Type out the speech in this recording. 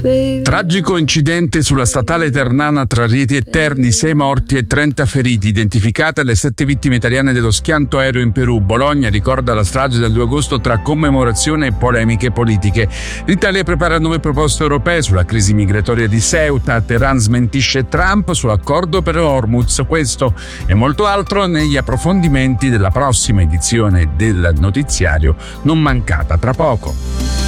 Tragico incidente sulla statale Ternana tra Rieti e Terni, 6 morti e 30 feriti, identificate le 7 vittime italiane dello schianto aereo in Perù. Bologna ricorda la strage del 2 agosto tra commemorazione e polemiche politiche. L'Italia prepara nuove proposte europee sulla crisi migratoria di Ceuta. Teheran smentisce Trump sull'accordo per Hormuz. Questo e molto altro negli approfondimenti della prossima edizione del notiziario, non mancata tra poco.